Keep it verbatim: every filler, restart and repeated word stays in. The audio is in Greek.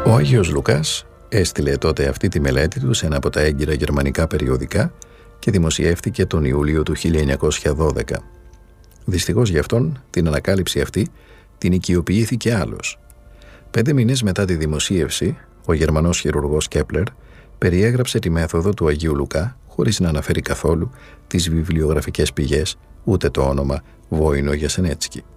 Ο Άγιος Λουκάς έστειλε τότε αυτή τη μελέτη του σε ένα από τα έγκυρα γερμανικά περιοδικά και δημοσιεύτηκε τον Ιούλιο του χίλια εννιακόσια δώδεκα. Δυστυχώς γι' αυτόν την ανακάλυψη αυτή την οικειοποιήθηκε άλλος. Πέντε μήνες μετά τη δημοσίευση, ο Γερμανός χειρουργός Κέπλερ περιέγραψε τη μέθοδο του Αγίου Λουκά χωρίς να αναφέρει καθόλου τις βιβλιογραφικές πηγές ούτε το όνομα Βόινο Γιασενέτσκι.